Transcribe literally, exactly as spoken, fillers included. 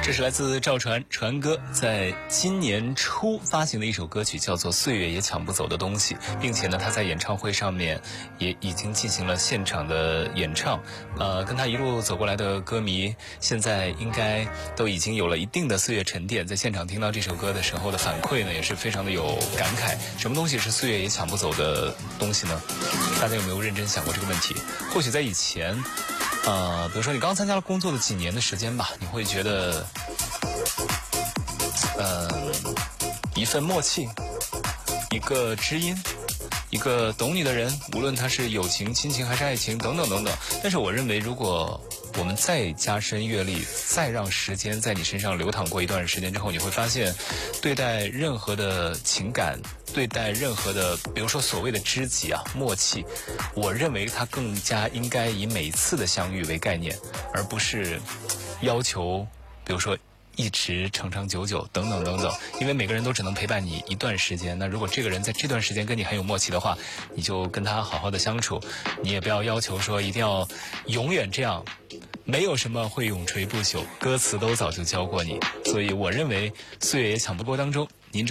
这是来自赵传传哥在今年初发行的一首歌曲，叫做《岁月也抢不走的东西》，并且呢，他在演唱会上面也已经进行了现场的演唱。呃，跟他一路走过来的歌迷，现在应该都已经有了一定的岁月沉淀，在现场听到这首歌的时候的反馈呢，也是非常的有感慨。什么东西是岁月也抢不走的东西呢？大家有没有认真想过这个问题？或许在以前。呃，比如说你刚参加了工作的几年的时间吧，你会觉得，呃，一份默契，一个知音，一个懂你的人，无论他是友情、亲情还是爱情等等等等。但是我认为，如果我们再加深阅历，再让时间在你身上流淌过一段时间之后，你会发现，对待任何的情感，对待任何的，比如说所谓的知己啊、默契，我认为它更加应该以每次的相遇为概念，而不是要求，比如说一直长长久久等等等等。因为每个人都只能陪伴你一段时间，那如果这个人在这段时间跟你很有默契的话，你就跟他好好的相处，你也不要要求说一定要永远这样。没有什么会永垂不朽，歌词都早就教过你，所以我认为岁月也抢不过当中。